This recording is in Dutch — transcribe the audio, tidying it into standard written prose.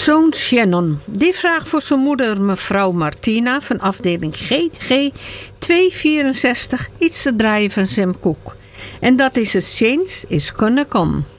Zoon Shannon, die vraagt voor zijn moeder mevrouw Martina van afdeling GG 264 iets te draaien van Sam Cooke. En dat is het Change is Gonna Come.